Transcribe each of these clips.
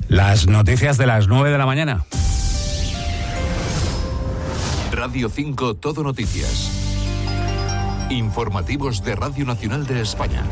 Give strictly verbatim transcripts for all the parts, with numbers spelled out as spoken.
Las noticias de las nueve de la mañana. Radio cinco Todo Noticias. Informativos de Radio Nacional de España.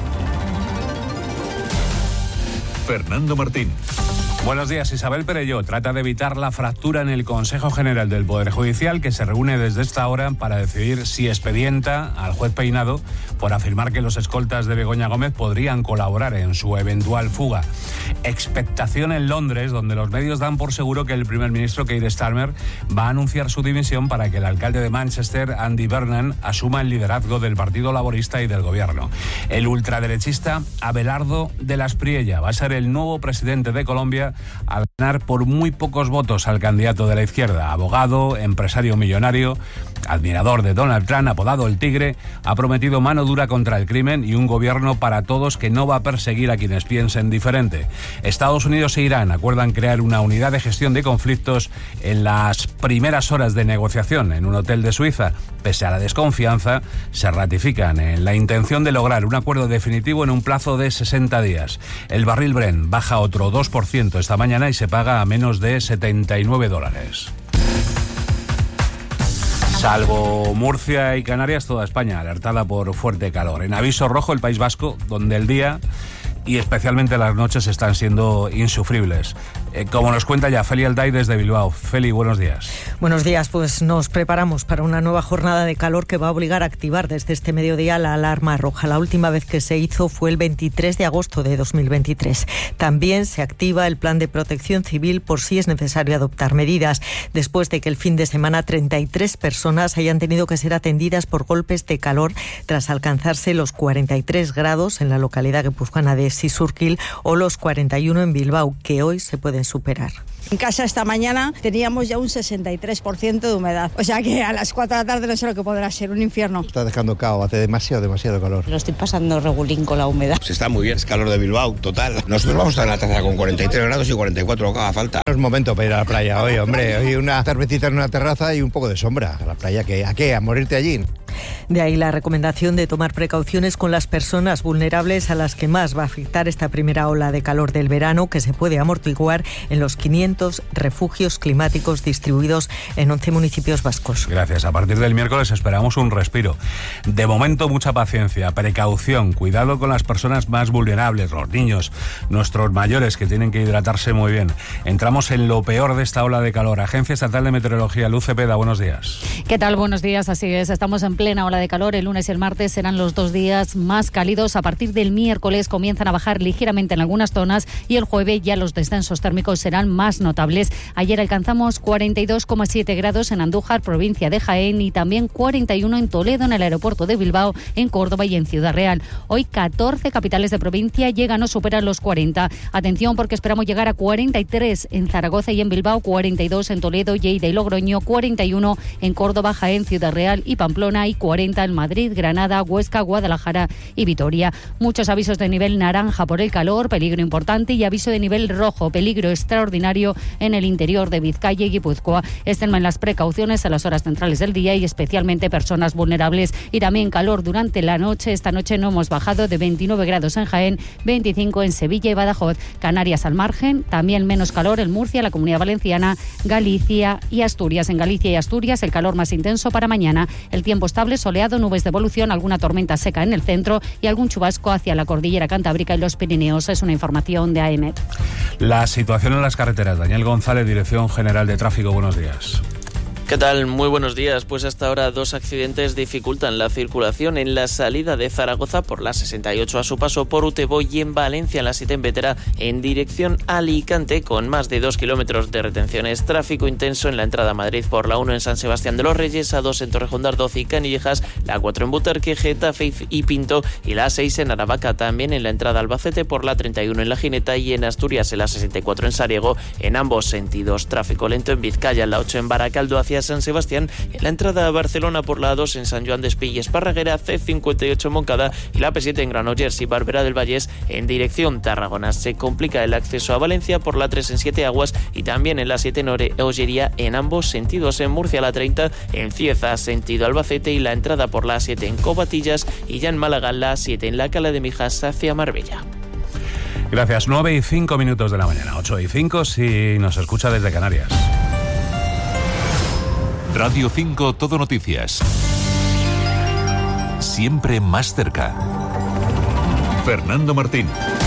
Fernando Martín. Buenos días. Isabel Perelló trata de evitar la fractura en el Consejo General del Poder Judicial, que se reúne desde esta hora para decidir si expedienta al juez Peinado por afirmar que los escoltas de Begoña Gómez podrían colaborar en su eventual fuga. Expectación en Londres, donde los medios dan por seguro que el primer ministro Keir Starmer va a anunciar su dimisión para que el alcalde de Manchester, Andy Burnham, asuma el liderazgo del Partido Laborista y del gobierno. El ultraderechista Abelardo de la Espriella va a ser el nuevo presidente de Colombia, al ganar por muy pocos votos al candidato de la izquierda. Abogado, empresario millonario, admirador de Donald Trump, apodado el Tigre, ha prometido mano dura contra el crimen y un gobierno para todos que no va a perseguir a quienes piensen diferente. Estados Unidos e Irán acuerdan crear una unidad de gestión de conflictos en las primeras horas de negociación en un hotel de Suiza. Pese a la desconfianza, se ratifican en la intención de lograr un acuerdo definitivo en un plazo de sesenta días. El barril Brent baja otro dos por ciento esta mañana y se paga a menos de setenta y nueve dólares. Salvo Murcia y Canarias, toda España alertada por fuerte calor. En aviso rojo el País Vasco, donde el día y especialmente las noches están siendo insufribles. Eh, como nos cuenta ya Feli Alday desde Bilbao. Feli, buenos días. Buenos días, pues nos preparamos para una nueva jornada de calor que va a obligar a activar desde este mediodía la alarma roja. La última vez que se hizo fue el veintitrés de agosto de dos mil veintitrés. También se activa el plan de protección civil por si es necesario adoptar medidas, después de que el fin de semana treinta y tres personas hayan tenido que ser atendidas por golpes de calor tras alcanzarse los cuarenta y tres grados en la localidad guipuzcoana de Sisurquil o los cuarenta y uno en Bilbao, que hoy se pueden superar. En casa esta mañana teníamos ya un sesenta y tres por ciento de humedad, o sea que a las cuatro de la tarde no sé lo que podrá ser, un infierno. Está dejando cao, hace demasiado, demasiado calor. Lo estoy pasando regulín con la humedad. Pues está muy bien, es calor de Bilbao, total. Nosotros vamos a estar en la terraza con cuarenta y tres grados y cuarenta y cuatro lo que haga falta. No es momento para ir a la playa hoy, hombre. Hoy una cervecita en una terraza y un poco de sombra. A la playa, ¿qué? ¿A qué? ¿A morirte allí? De ahí la recomendación de tomar precauciones con las personas vulnerables a las que más va a afectar esta primera ola de calor del verano, que se puede amortiguar en los quinientos refugios climáticos distribuidos en once municipios vascos. Gracias. A partir del miércoles esperamos un respiro. De momento, mucha paciencia, precaución, cuidado con las personas más vulnerables, los niños, nuestros mayores que tienen que hidratarse muy bien. Entramos en lo peor de esta ola de calor. Agencia Estatal de Meteorología, Luz Cepeda, buenos días. ¿Qué tal? Buenos días, así es. Estamos en plena ola de calor. El lunes y el martes serán los dos días más cálidos. A partir del miércoles comienzan a bajar ligeramente en algunas zonas y el jueves ya los descensos térmicos serán más notables. Ayer alcanzamos cuarenta y dos coma siete grados en Andújar, provincia de Jaén, y también cuarenta y uno en Toledo, en el aeropuerto de Bilbao, en Córdoba y en Ciudad Real. Hoy catorce capitales de provincia llegan o superan los cuarenta. Atención, porque esperamos llegar a cuarenta y tres en Zaragoza y en Bilbao, cuarenta y dos en Toledo, Lleida y Logroño, cuarenta y uno en Córdoba, Jaén, Ciudad Real y Pamplona y cuarenta en Madrid, Granada, Huesca, Guadalajara y Vitoria. Muchos avisos de nivel naranja por el calor, peligro importante, y aviso de nivel rojo, peligro extraordinario en el interior de Vizcaya y Guipúzcoa. Extremen las precauciones a las horas centrales del día y especialmente personas vulnerables. Y también calor durante la noche. Esta noche no hemos bajado, de veintinueve grados en Jaén, veinticinco en Sevilla y Badajoz. Canarias al margen, también menos calor en Murcia, la Comunidad Valenciana, Galicia y Asturias. En Galicia y Asturias el calor más intenso para mañana. El tiempo estable, soleado, nubes de evolución, alguna tormenta seca en el centro y algún chubasco hacia la cordillera Cantábrica y los Pirineos. Es una información de A E M E T. La situación en las carreteras. Daniel González, Dirección General de Tráfico, buenos días. ¿Qué tal? Muy buenos días. Pues hasta ahora dos accidentes dificultan la circulación en la salida de Zaragoza por la sesenta y ocho a su paso por Utebo y en Valencia en la siete en Vetera en dirección a Alicante, con más de dos kilómetros de retenciones. Tráfico intenso en la entrada a Madrid por la uno en San Sebastián de los Reyes, a dos en Torrejón de Ardoz y Canillejas, la cuatro en Butarque, Getafe y Pinto y la seis en Aravaca. También en la entrada a Albacete por la treinta y uno en La Gineta y en Asturias en la sesenta y cuatro en Sariego en ambos sentidos. Tráfico lento en Vizcaya en la ocho en Baracaldo hacia San Sebastián, en la entrada a Barcelona por la dos en San Joan de Espí y Esparraguera, C cincuenta y ocho en Moncada y la P siete en Granollers y Barberá del Vallés en dirección Tarragona. Se complica el acceso a Valencia por la tres en Siete Aguas y también en la siete en Ogería en ambos sentidos. En Murcia la treinta en Cieza sentido Albacete y la entrada por la siete en Covatillas y ya en Málaga la siete en la Cala de Mijas hacia Marbella. Gracias. nueve y cinco minutos de la mañana. ocho y cinco si nos escucha desde Canarias. Radio cinco Todo Noticias. Siempre más cerca. Fernando Martín.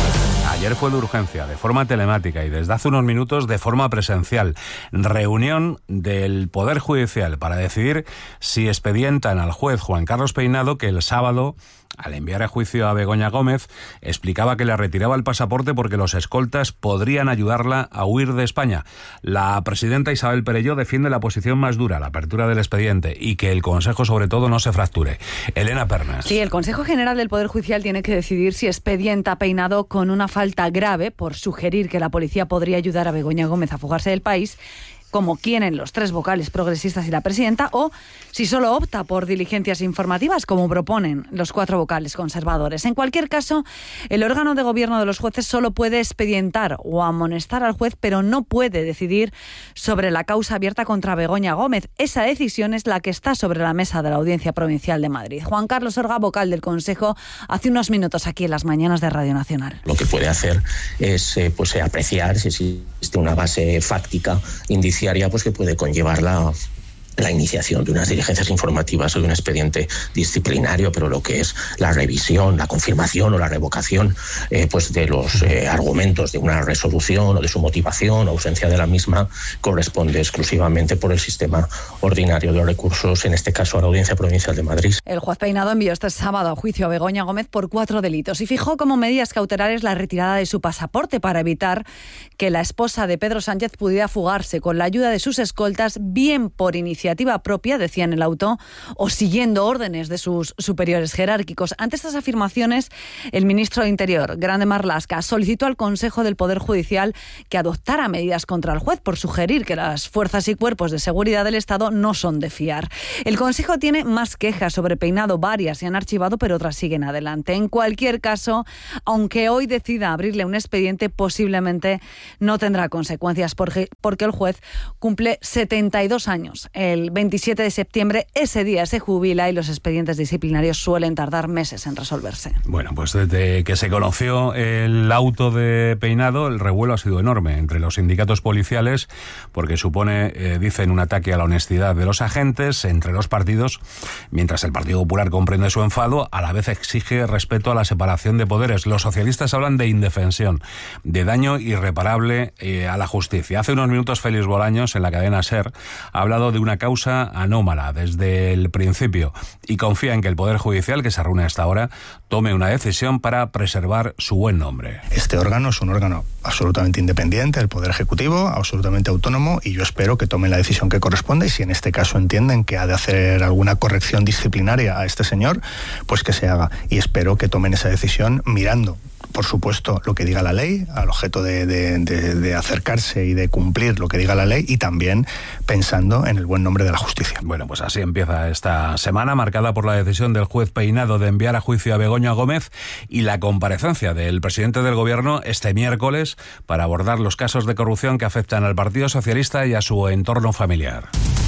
Ayer fue de urgencia, de forma telemática, y desde hace unos minutos de forma presencial. Reunión del Poder Judicial para decidir si expedientan al juez Juan Carlos Peinado, que el sábado, al enviar a juicio a Begoña Gómez, explicaba que le retiraba el pasaporte porque los escoltas podrían ayudarla a huir de España. La presidenta Isabel Perelló defiende la posición más dura, la apertura del expediente, y que el Consejo, sobre todo, no se fracture. Elena Pernas. Sí, el Consejo General del Poder Judicial tiene que decidir si expedienta a Peinado con una falta grave por sugerir que la policía podría ayudar a Begoña Gómez a fugarse del país, como quieren los tres vocales progresistas y la presidenta, o si solo opta por diligencias informativas, como proponen los cuatro vocales conservadores. En cualquier caso, el órgano de gobierno de los jueces solo puede expedientar o amonestar al juez, pero no puede decidir sobre la causa abierta contra Begoña Gómez. Esa decisión es la que está sobre la mesa de la Audiencia Provincial de Madrid. Juan Carlos Orga, vocal del Consejo, hace unos minutos aquí en las mañanas de Radio Nacional. Lo que puede hacer es eh, pues, apreciar si existe una base fáctica, indiciaria, pues que puede conllevar la, la iniciación de unas diligencias informativas o de un expediente disciplinario, pero lo que es la revisión, la confirmación o la revocación eh, pues de los eh, argumentos de una resolución o de su motivación o ausencia de la misma corresponde exclusivamente por el sistema ordinario de los recursos, en este caso a la Audiencia Provincial de Madrid. El juez Peinado envió este sábado a juicio a Begoña Gómez por cuatro delitos y fijó como medidas cautelares la retirada de su pasaporte para evitar que la esposa de Pedro Sánchez pudiera fugarse con la ayuda de sus escoltas, bien por iniciativa propia, decía en el auto, o siguiendo órdenes de sus superiores jerárquicos. Ante estas afirmaciones, el ministro de Interior, Grande Marlaska, solicitó al Consejo del Poder Judicial que adoptara medidas contra el juez por sugerir que las fuerzas y cuerpos de seguridad del Estado no son de fiar. El Consejo tiene más quejas sobre Peinado, varias se han archivado, pero otras siguen adelante. En cualquier caso, aunque hoy decida abrirle un expediente, posiblemente no tendrá consecuencias porque, porque el juez cumple setenta y dos años. El veintisiete de septiembre, ese día se jubila y los expedientes disciplinarios suelen tardar meses en resolverse. Bueno, pues desde que se conoció el auto de Peinado, el revuelo ha sido enorme entre los sindicatos policiales porque supone, eh, dicen, un ataque a la honestidad de los agentes, entre los partidos, mientras el Partido Popular comprende su enfado, a la vez exige respeto a la separación de poderes. Los socialistas hablan de indefensión, de daño irreparable eh, a la justicia. Hace unos minutos Félix Bolaños, en la cadena SER, ha hablado de una causa anómala desde el principio y confía en que el Poder Judicial, que se reúne hasta ahora, tome una decisión para preservar su buen nombre. Este órgano es un órgano absolutamente independiente, el Poder Ejecutivo, absolutamente autónomo, y yo espero que tomen la decisión que corresponde, y si en este caso entienden que ha de hacer alguna corrección disciplinaria a este señor, pues que se haga. Y espero que tomen esa decisión mirando, por supuesto, lo que diga la ley, al objeto de, de, de, de acercarse y de cumplir lo que diga la ley, y también pensando en el buen nombre de la justicia. Bueno, pues así empieza esta semana, marcada por la decisión del juez Peinado de enviar a juicio a Begoña Gómez y la comparecencia del presidente del Gobierno este miércoles para abordar los casos de corrupción que afectan al Partido Socialista y a su entorno familiar.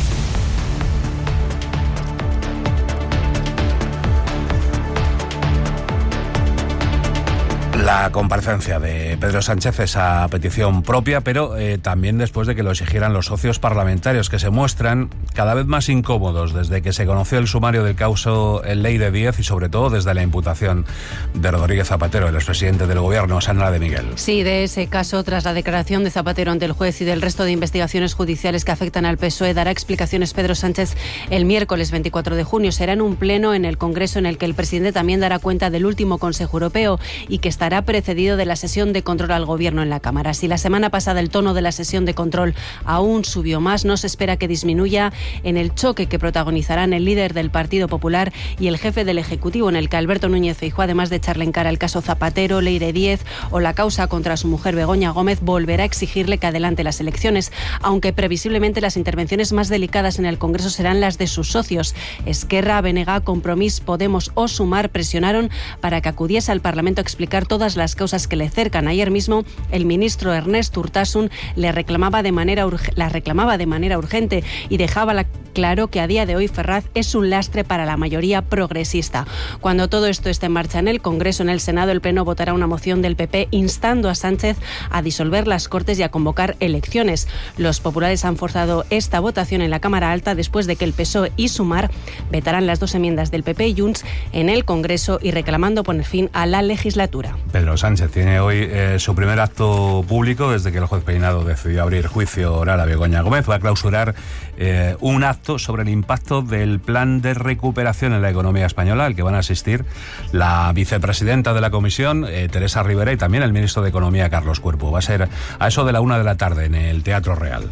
La comparecencia de Pedro Sánchez es a petición propia, pero eh, también después de que lo exigieran los socios parlamentarios, que se muestran cada vez más incómodos desde que se conoció el sumario del caso en Ley de diez y sobre todo desde la imputación de Rodríguez Zapatero, el expresidente del Gobierno. Sandra de Miguel. Sí, de ese caso, tras la declaración de Zapatero ante el juez y del resto de investigaciones judiciales que afectan al P S O E, dará explicaciones Pedro Sánchez el miércoles veinticuatro de junio. Será en un pleno en el Congreso en el que el presidente también dará cuenta del último Consejo Europeo y que estará precedido de la sesión de control al Gobierno en la Cámara. Si la semana pasada el tono de la sesión de control aún subió más, no se espera que disminuya en el choque que protagonizarán el líder del Partido Popular y el jefe del Ejecutivo, en el que Alberto Núñez Feijóo, además de echarle en cara el caso Zapatero, Ley de diez o la causa contra su mujer Begoña Gómez, volverá a exigirle que adelante las elecciones, aunque previsiblemente las intervenciones más delicadas en el Congreso serán las de sus socios. Esquerra, B N G, Compromís, Podemos o Sumar presionaron para que acudiese al Parlamento a explicar todo todas las causas que le cercan. Ayer mismo el ministro Ernest Urtasun le reclamaba de manera la reclamaba de manera urgente y dejaba la claro que a día de hoy Ferraz es un lastre para la mayoría progresista. Cuando todo esto esté en marcha en el Congreso, en el Senado, el Pleno votará una moción del P P instando a Sánchez a disolver las Cortes y a convocar elecciones. Los populares han forzado esta votación en la Cámara Alta después de que el P S O E y Sumar vetaran las dos enmiendas del P P y Junts en el Congreso y reclamando poner fin a la legislatura. Pedro Sánchez tiene hoy eh, su primer acto público desde que el juez Peinado decidió abrir juicio oral a Begoña Gómez. Va a clausurar eh, un acto sobre el impacto del plan de recuperación en la economía española, al que van a asistir la vicepresidenta de la Comisión, eh, Teresa Rivera, y también el ministro de Economía, Carlos Cuerpo. Va a ser a eso de la una de la tarde en el Teatro Real.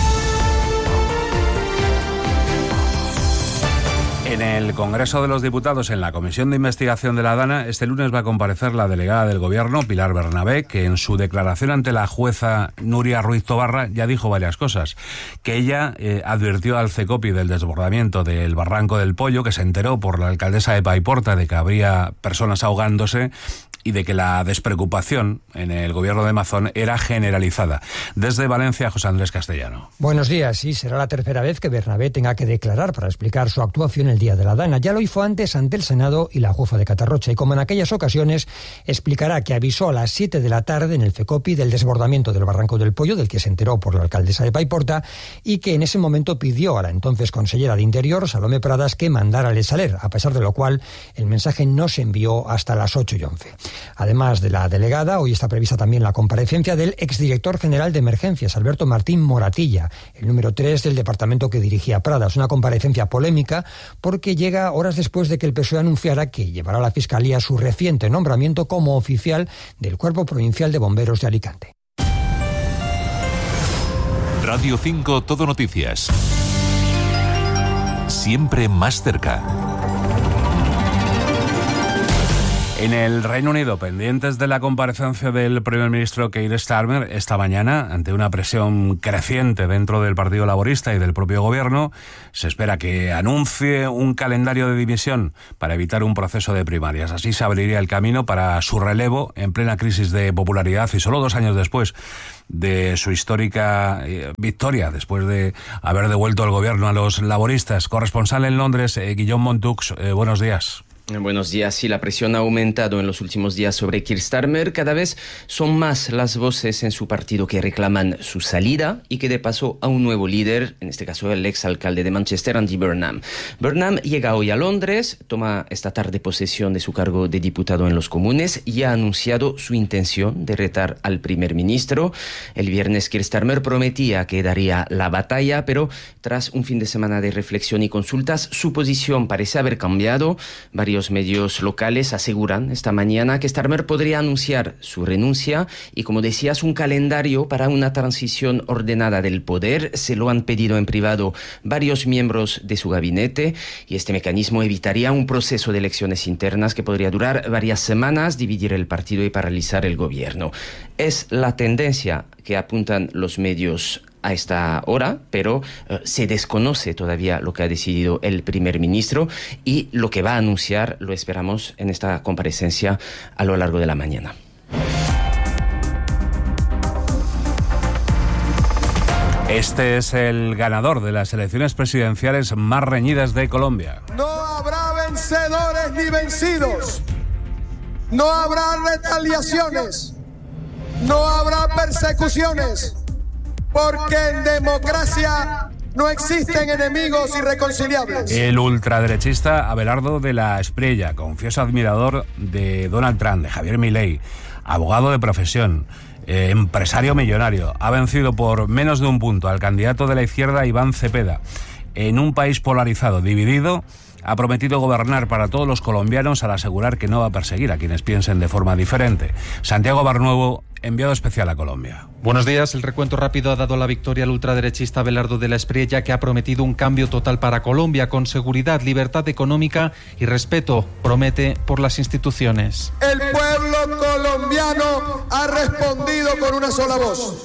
En el Congreso de los Diputados, en la Comisión de Investigación de la DANA, este lunes va a comparecer la delegada del Gobierno, Pilar Bernabé, que en su declaración ante la jueza Nuria Ruiz Tobarra ya dijo varias cosas. Que ella eh, advirtió al CECOPI del desbordamiento del Barranco del Pollo, que se enteró por la alcaldesa de Paiporta de que habría personas ahogándose y de que la despreocupación en el gobierno de Mazón era generalizada. Desde Valencia, José Andrés Castellano. Buenos días. Sí, será la tercera vez que Bernabé tenga que declarar para explicar su actuación el día de la DANA. Ya lo hizo antes ante el Senado y la jueza de Catarrocha, y como en aquellas ocasiones explicará que avisó a las siete de la tarde en el CECOPI del desbordamiento del Barranco del Pollo, del que se enteró por la alcaldesa de Paiporta, y que en ese momento pidió a la entonces consellera de Interior, Salomé Pradas, que mandara el Saler, a pesar de lo cual el mensaje no se envió hasta las ocho y once. Además de la delegada, hoy está prevista también la comparecencia del exdirector general de Emergencias, Alberto Martín Moratilla, el número tres del departamento que dirigía Pradas. Una comparecencia polémica porque llega horas después de que el P S O E anunciara que llevará a la Fiscalía su reciente nombramiento como oficial del Cuerpo Provincial de Bomberos de Alicante. Radio cinco Todo Noticias. Siempre más cerca. En el Reino Unido, pendientes de la comparecencia del primer ministro Keir Starmer esta mañana, ante una presión creciente dentro del Partido Laborista y del propio gobierno, se espera que anuncie un calendario de dimisión para evitar un proceso de primarias. Así se abriría el camino para su relevo en plena crisis de popularidad y solo dos años después de su histórica eh, victoria, después de haber devuelto el gobierno a los laboristas. Corresponsal en Londres, eh, Guillaume Montux, eh, buenos días. Buenos días. Sí, la presión ha aumentado en los últimos días sobre Keir Starmer. Cada vez son más las voces en su partido que reclaman su salida y que de paso a un nuevo líder, en este caso el exalcalde de Manchester, Andy Burnham. Burnham llega hoy a Londres, toma esta tarde posesión de su cargo de diputado en los Comunes y ha anunciado su intención de retar al primer ministro. El viernes Keir Starmer prometía que daría la batalla, pero tras un fin de semana de reflexión y consultas, su posición parece haber cambiado. Varios medios locales aseguran esta mañana que Starmer podría anunciar su renuncia y, como decías, un calendario para una transición ordenada del poder. Se lo han pedido en privado varios miembros de su gabinete y este mecanismo evitaría un proceso de elecciones internas que podría durar varias semanas, dividir el partido y paralizar el gobierno. Es la tendencia que apuntan los medios a esta hora, pero uh, se desconoce todavía lo que ha decidido el primer ministro y lo que va a anunciar lo esperamos en esta comparecencia a lo largo de la mañana. Este es el ganador de las elecciones presidenciales más reñidas de Colombia. No habrá vencedores ni vencidos. No habrá retaliaciones. No habrá persecuciones. Porque en democracia no existen enemigos irreconciliables. El ultraderechista Abelardo de la Espriella, confieso admirador de Donald Trump, de Javier Milei, abogado de profesión, eh, empresario millonario, ha vencido por menos de un punto al candidato de la izquierda Iván Cepeda. En un país polarizado, dividido, ha prometido gobernar para todos los colombianos al asegurar que no va a perseguir a quienes piensen de forma diferente. Santiago Barnuevo, enviado especial a Colombia. Buenos días. El recuento rápido ha dado la victoria al ultraderechista Abelardo de la Espriella, que ha prometido un cambio total para Colombia con seguridad, libertad económica y respeto, promete, por las instituciones. El pueblo colombiano ha respondido con una sola voz.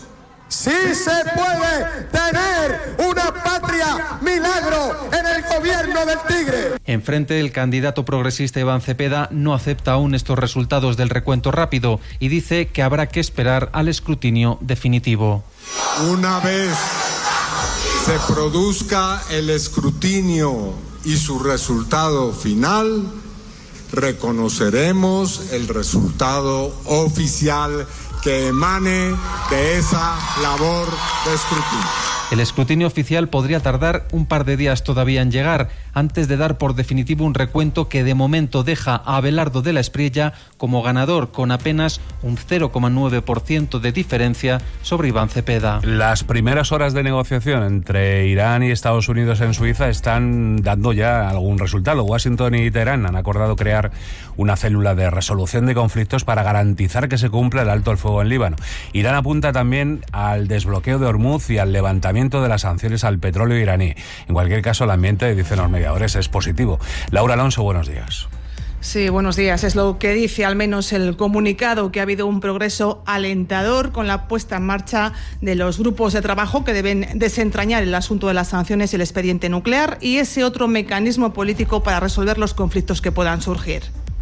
Sí se puede tener una patria milagro en el gobierno del Tigre. Enfrente, el candidato progresista Iván Cepeda no acepta aún estos resultados del recuento rápido y dice que habrá que esperar al escrutinio definitivo. Una vez se produzca el escrutinio y su resultado final, reconoceremos el resultado oficial que emane de esa labor de escrutinio. El escrutinio oficial podría tardar un par de días todavía en llegar, antes de dar por definitivo un recuento que de momento deja a Abelardo de la Espriella como ganador, con apenas un cero coma nueve por ciento de diferencia sobre Iván Cepeda. Las primeras horas de negociación entre Irán y Estados Unidos en Suiza están dando ya algún resultado. Washington y Teherán han acordado crear una célula de resolución de conflictos para garantizar que se cumpla el alto el fuego en Líbano. Irán apunta también al desbloqueo de Hormuz y al levantamiento de las sanciones al petróleo iraní. En cualquier caso, el ambiente, dicen los mediadores, es positivo. Laura Alonso, buenos días. Sí, buenos días. Es lo que dice al menos el comunicado, que ha habido un progreso alentador con la puesta en marcha de los grupos de trabajo que deben desentrañar el asunto de las sanciones y el expediente nuclear y ese otro mecanismo político para resolver los conflictos que puedan surgir.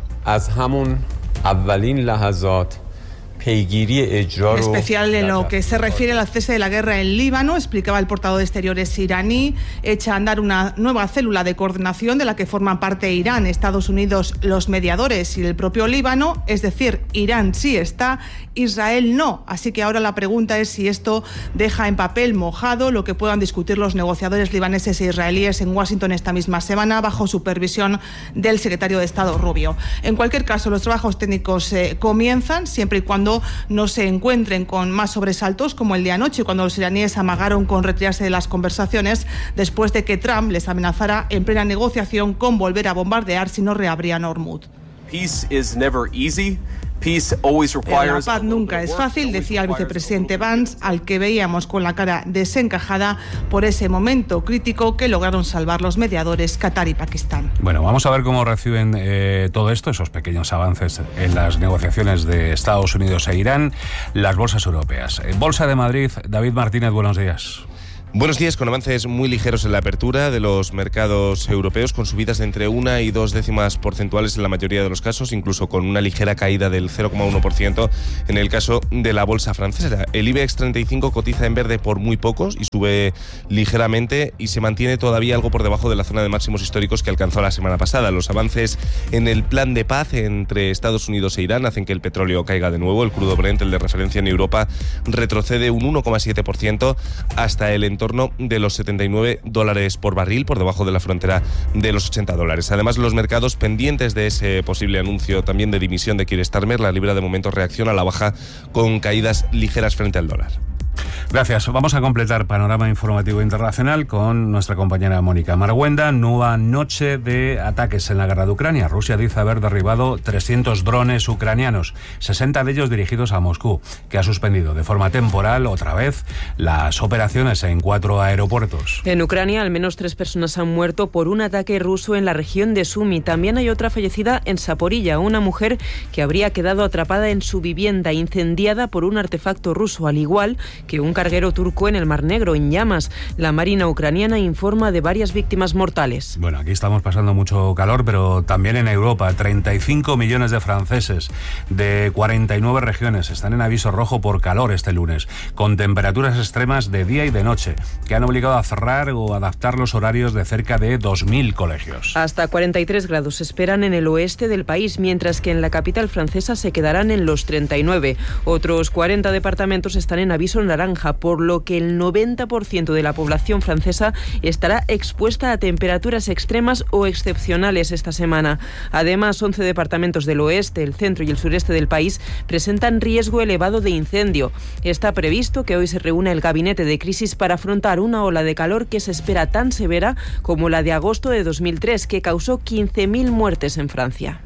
En especial en lo que se refiere al cese de la guerra en Líbano, explicaba el portavoz de Exteriores iraní, echa a andar una nueva célula de coordinación de la que forman parte Irán, Estados Unidos, los mediadores y el propio Líbano, es decir, Irán sí está, Israel no. Así que ahora la pregunta es si esto deja en papel mojado lo que puedan discutir los negociadores libaneses e israelíes en Washington esta misma semana, bajo supervisión del secretario de Estado Rubio. En cualquier caso, los trabajos técnicos eh, comienzan siempre y cuando no se encuentren con más sobresaltos como el de anoche, cuando los iraníes amagaron con retirarse de las conversaciones después de que Trump les amenazara en plena negociación con volver a bombardear si no reabrían Hormuz. Peace is never easy. Peace always requires... La paz nunca es fácil, decía el vicepresidente Vance, al que veíamos con la cara desencajada por ese momento crítico que lograron salvar los mediadores Qatar y Pakistán. Bueno, vamos a ver cómo reciben eh, todo esto, esos pequeños avances en las negociaciones de Estados Unidos e Irán, las bolsas europeas. En Bolsa de Madrid, David Martínez, buenos días. Buenos días, con avances muy ligeros en la apertura de los mercados europeos, con subidas de entre una y dos décimas porcentuales en la mayoría de los casos, incluso con una ligera caída del cero coma uno por ciento en el caso de la bolsa francesa. El IBEX treinta y cinco cotiza en verde por muy pocos y sube ligeramente y se mantiene todavía algo por debajo de la zona de máximos históricos que alcanzó la semana pasada. Los avances en el plan de paz entre Estados Unidos e Irán hacen que el petróleo caiga de nuevo. El crudo Brent, el de referencia en Europa, retrocede un uno coma siete por ciento hasta el entorno de los setenta y nueve dólares por barril, por debajo de la frontera de los ochenta dólares. Además, los mercados pendientes de ese posible anuncio también de dimisión de Keir Starmer, la libra de momento reacciona a la baja con caídas ligeras frente al dólar. Gracias. Vamos a completar panorama informativo internacional con nuestra compañera Mónica Marguenda. Nueva noche de ataques en la guerra de Ucrania. Rusia dice haber derribado trescientos drones ucranianos, sesenta de ellos dirigidos a Moscú, que ha suspendido de forma temporal otra vez las operaciones en cuatro aeropuertos. En Ucrania, al menos tres personas han muerto por un ataque ruso en la región de Sumy. También hay otra fallecida en Zaporilla, una mujer que habría quedado atrapada en su vivienda incendiada por un artefacto ruso, al igual que un carguero turco en el Mar Negro, en llamas. La Marina ucraniana informa de varias víctimas mortales. Bueno, aquí estamos pasando mucho calor, pero también en Europa. treinta y cinco millones de franceses de cuarenta y nueve regiones están en aviso rojo por calor este lunes, con temperaturas extremas de día y de noche, que han obligado a cerrar o adaptar los horarios de cerca de dos mil colegios. Hasta cuarenta y tres grados se esperan en el oeste del país, mientras que en la capital francesa se quedarán en los treinta y nueve. Otros cuarenta departamentos están en aviso naranja, por lo que el noventa por ciento de la población francesa estará expuesta a temperaturas extremas o excepcionales esta semana. Además, once departamentos del oeste, el centro y el sureste del país presentan riesgo elevado de incendio. Está previsto que hoy se reúna el gabinete de crisis para afrontar una ola de calor que se espera tan severa como la de agosto de dos mil tres, que causó quince mil muertes en Francia.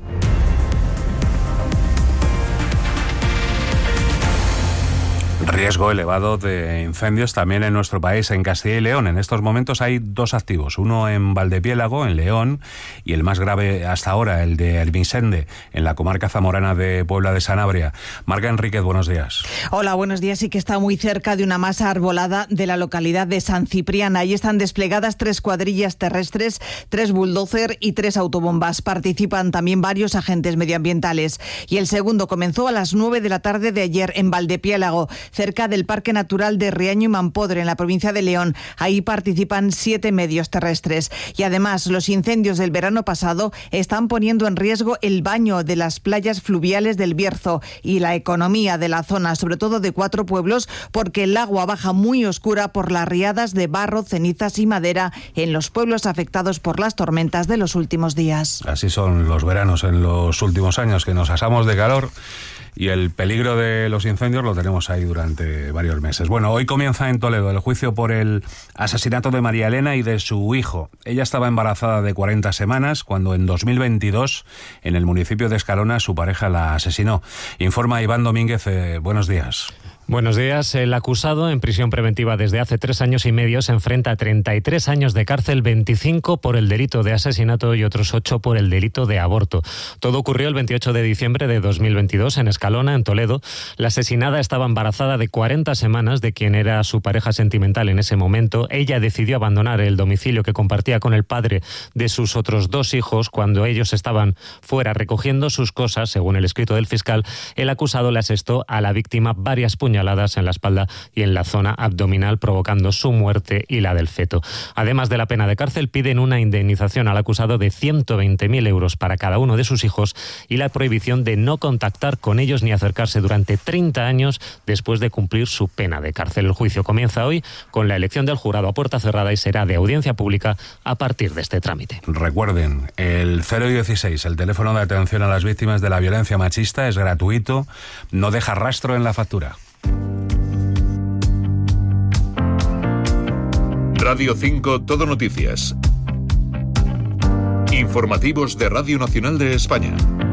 Riesgo elevado de incendios también en nuestro país, en Castilla y León. En estos momentos hay dos activos, uno en Valdepiélago, en León, y el más grave hasta ahora, el de Ermitsende, en la comarca zamorana de Puebla de Sanabria. Marga Enríquez, buenos días. Hola, buenos días. Sí que está muy cerca de una masa arbolada de la localidad de San Ciprián. Ahí están desplegadas tres cuadrillas terrestres, tres bulldozer y tres autobombas. Participan también varios agentes medioambientales. Y el segundo comenzó a las nueve de la tarde de ayer en Valdepiélago, cerca del Parque Natural de Riaño y Mampodre, en la provincia de León. Ahí participan siete medios terrestres. Y además, los incendios del verano pasado están poniendo en riesgo el baño de las playas fluviales del Bierzo y la economía de la zona, sobre todo de cuatro pueblos, porque el agua baja muy oscura por las riadas de barro, cenizas y madera en los pueblos afectados por las tormentas de los últimos días. Así son los veranos en los últimos años, que nos asamos de calor. Y el peligro de los incendios lo tenemos ahí durante varios meses. Bueno, hoy comienza en Toledo el juicio por el asesinato de María Elena y de su hijo. Ella estaba embarazada de cuarenta semanas cuando en dos mil veintidós, en el municipio de Escalona, su pareja la asesinó. Informa Iván Domínguez. Eh, buenos días. Buenos días. El acusado, en prisión preventiva desde hace tres años y medio, se enfrenta a treinta y tres años de cárcel, veinticinco por el delito de asesinato y otros ocho por el delito de aborto. Todo ocurrió el veintiocho de diciembre de dos mil veintidós en Escalona, en Toledo. La asesinada estaba embarazada de cuarenta semanas de quien era su pareja sentimental en ese momento. Ella decidió abandonar el domicilio que compartía con el padre de sus otros dos hijos cuando ellos estaban fuera recogiendo sus cosas. Según el escrito del fiscal, el acusado le asestó a la víctima varias puñaladas en la espalda y en la zona abdominal, provocando su muerte y la del feto. Además de la pena de cárcel, piden una indemnización al acusado de ciento veinte mil euros para cada uno de sus hijos y la prohibición de no contactar con ellos ni acercarse durante treinta años después de cumplir su pena de cárcel. El juicio comienza hoy con la elección del jurado a puerta cerrada y será de audiencia pública a partir de este trámite. Recuerden, el cero dieciséis, el teléfono de atención a las víctimas de la violencia machista, es gratuito, no deja rastro en la factura. Radio cinco Todo Noticias. Informativos de Radio Nacional de España.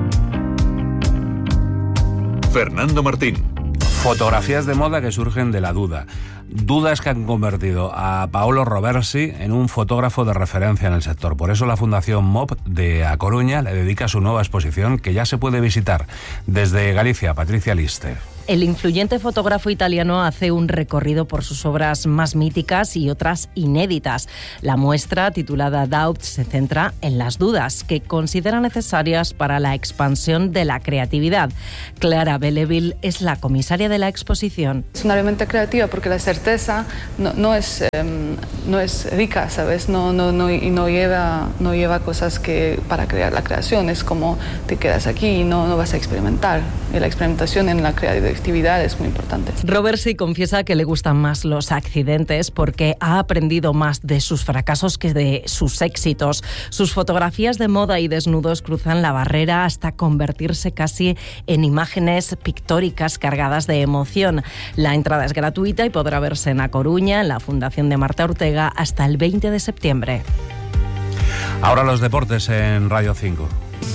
Fernando Martín. Fotografías de moda que surgen de la duda. Dudas que han convertido a Paolo Roversi en un fotógrafo de referencia en el sector. Por eso la Fundación M O P de A Coruña le dedica su nueva exposición, que ya se puede visitar. Desde Galicia, Patricia Liste. El influyente fotógrafo italiano hace un recorrido por sus obras más míticas y otras inéditas. La muestra, titulada Doubt, se centra en las dudas que considera necesarias para la expansión de la creatividad. Clara Belleville es la comisaria de la exposición. Es una herramienta creativa porque la certeza no, no, es, eh, no es rica, ¿sabes? No, no, no, y no lleva, no lleva cosas que para crear la creación. Es como te quedas aquí y no, no vas a experimentar. Y la experimentación en la creatividad actividad es muy importante. Roversi confiesa que le gustan más los accidentes porque ha aprendido más de sus fracasos que de sus éxitos. Sus fotografías de moda y desnudos cruzan la barrera hasta convertirse casi en imágenes pictóricas cargadas de emoción. La entrada es gratuita y podrá verse en A Coruña, en la Fundación de Marta Ortega, hasta el veinte de septiembre. Ahora los deportes en Radio cinco.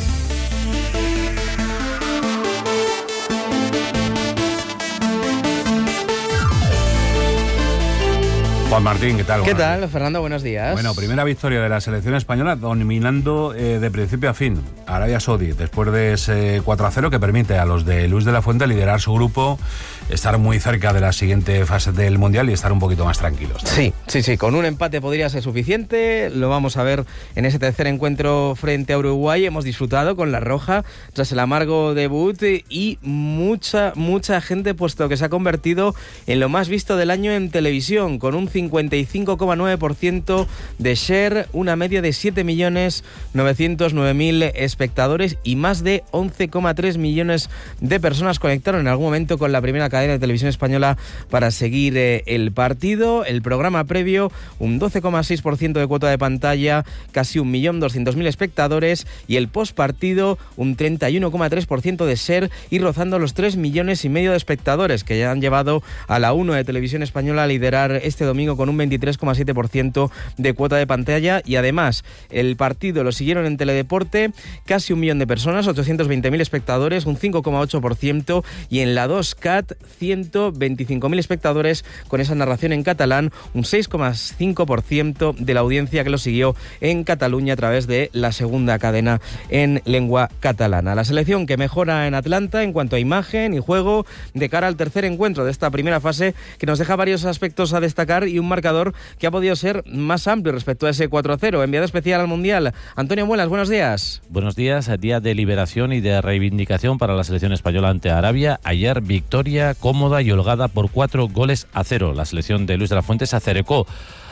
Juan Martín, ¿qué tal? ¿Qué tal, Fernando? Buenos días. Bueno, primera victoria de la selección española, dominando eh, de principio a fin Arabia Saudí, después de ese cuatro a cero que permite a los de Luis de la Fuente liderar su grupo, estar muy cerca de la siguiente fase del Mundial y estar un poquito más tranquilos, ¿no? Sí, sí, sí, con un empate podría ser suficiente. Lo vamos a ver en ese tercer encuentro frente a Uruguay. Hemos disfrutado con la roja tras el amargo debut y mucha, mucha gente, puesto que se ha convertido en lo más visto del año en televisión, con un cincuenta y cinco coma nueve por ciento de share, una media de siete millones novecientos nueve mil espectadores y más de once coma tres millones de personas conectaron en algún momento con la primera cadena de televisión española para seguir eh, el partido. El programa previo, un doce coma seis por ciento de cuota de pantalla, casi un millón doscientos mil espectadores, y el postpartido, un treinta y uno coma tres por ciento de share y rozando los tres millones y medio de espectadores, que ya han llevado a la uno de Televisión Española a liderar este domingo domingo con un veintitrés coma siete por ciento de cuota de pantalla, y además el partido lo siguieron en Teledeporte casi un millón de personas, ochocientos veinte mil espectadores, un cinco coma ocho por ciento, y en la dos C A T ciento veinticinco mil espectadores con esa narración en catalán, un seis coma cinco por ciento de la audiencia que lo siguió en Cataluña a través de la segunda cadena en lengua catalana. La selección que mejora en Atlanta en cuanto a imagen y juego de cara al tercer encuentro de esta primera fase, que nos deja varios aspectos a destacar y un marcador que ha podido ser más amplio respecto a ese cuatro a cero. Enviado especial al Mundial, Antonio Muelas, buenos días. Buenos días, día de liberación y de reivindicación para la selección española ante Arabia. Ayer victoria cómoda y holgada por cuatro goles a cero. La selección de Luis de la Fuente se acercó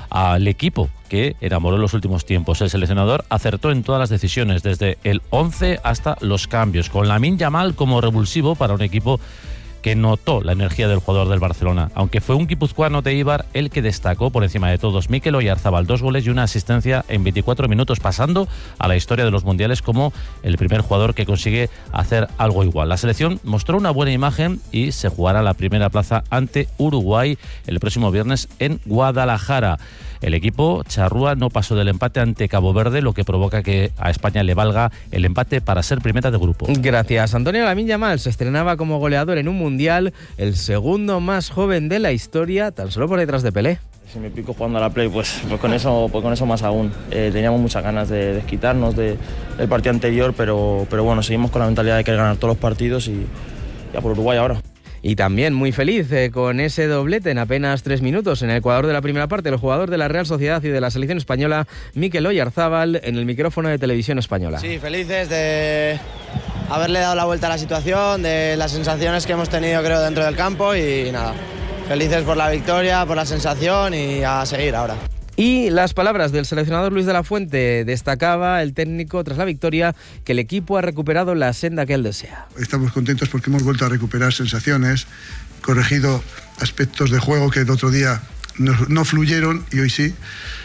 al equipo que enamoró en los últimos tiempos. El seleccionador acertó en todas las decisiones, desde el once hasta los cambios, con Lamine Yamal como revulsivo para un equipo que notó la energía del jugador del Barcelona, aunque fue un guipuzcoano de Eibar el que destacó por encima de todos. Mikel Oyarzabal, dos goles y una asistencia en veinticuatro minutos, pasando a la historia de los mundiales como el primer jugador que consigue hacer algo igual. La selección mostró una buena imagen y se jugará la primera plaza ante Uruguay el próximo viernes en Guadalajara. El equipo charrúa no pasó del empate ante Cabo Verde, lo que provoca que a España le valga el empate para ser primera de grupo. Gracias. Antonio Lamine Yamal se estrenaba como goleador en un mundial, el segundo más joven de la historia, tan solo por detrás de Pelé. Si me pico jugando a la Play, pues, pues, con, eso, pues con eso más aún. Eh, teníamos muchas ganas de desquitarnos de, del partido anterior, pero, pero bueno, seguimos con la mentalidad de querer ganar todos los partidos y ya por Uruguay ahora. Y también muy feliz eh, con ese doblete en apenas tres minutos en el Ecuador de la primera parte, el jugador de la Real Sociedad y de la selección española, Mikel Oyarzabal, en el micrófono de Televisión Española. Sí, felices de haberle dado la vuelta a la situación, de las sensaciones que hemos tenido, creo, dentro del campo, y nada, felices por la victoria, por la sensación, y a seguir ahora. Y las palabras del seleccionador Luis de la Fuente. Destacaba el técnico tras la victoria que el equipo ha recuperado la senda que él desea. Estamos contentos porque hemos vuelto a recuperar sensaciones, corregido aspectos de juego que el otro día no, no fluyeron y hoy sí,